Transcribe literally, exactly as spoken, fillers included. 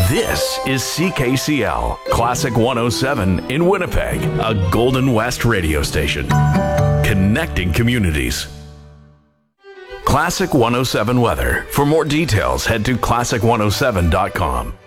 This is C K C L, Classic one oh seven in Winnipeg, a Golden West radio station. Connecting communities. Classic one oh seven weather. For more details, head to classic one oh seven dot com.